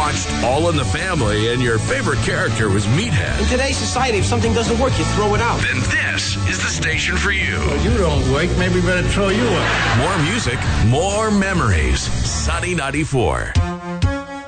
watched All in the Family and your favorite character was Meathead, In today's society, if something doesn't work, you throw it out. then this is the station for you. Well, you don't work. Maybe better throw you out. More music, more memories. Sunny 94.